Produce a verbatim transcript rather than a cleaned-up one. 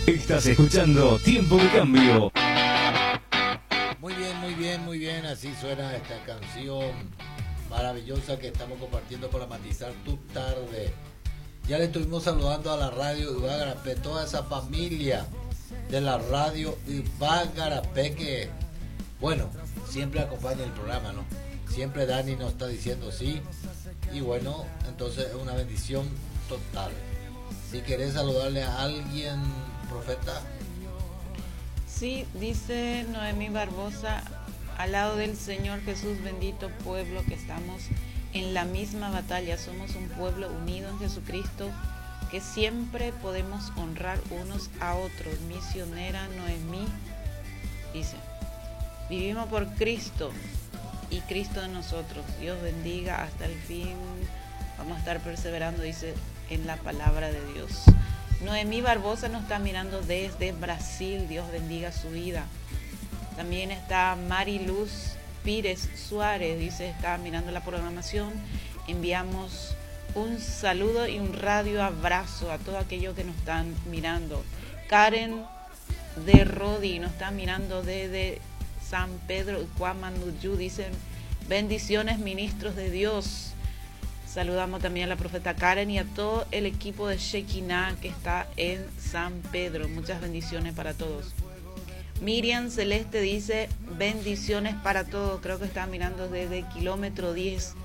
Estás escuchando Tiempo de Cambio. Muy bien, muy bien, muy bien. Así suena esta canción maravillosa que estamos compartiendo para matizar tu tarde. Ya le estuvimos saludando a la radio Ibagarapé, toda esa familia de la radio Ibagarapé que, bueno, siempre acompaña el programa, ¿no? Siempre Dani nos está diciendo sí. Y bueno, entonces es una bendición total. Si querés saludarle a alguien, profeta. Sí, dice Noemí Barbosa, al lado del Señor Jesús, bendito pueblo que estamos en la misma batalla. Somos un pueblo unido en Jesucristo que siempre podemos honrar unos a otros. Misionera Noemí dice, vivimos por Cristo y Cristo en nosotros. Dios bendiga hasta el fin. Vamos a estar perseverando, dice, en la palabra de Dios. Noemí Barbosa nos está mirando desde Brasil. Dios bendiga su vida. También está Mariluz Pires Suárez, dice, está mirando la programación. Enviamos un saludo y un radio abrazo a todos aquellos que nos están mirando. Karen de Rodi nos está mirando desde San Pedro y Cuamanduyú, dicen, bendiciones ministros de Dios. Saludamos también a la profeta Karen y a todo el equipo de Shekinah que está en San Pedro. Muchas bendiciones para todos. Miriam Celeste dice, bendiciones para todos. Creo que está mirando desde kilómetro diez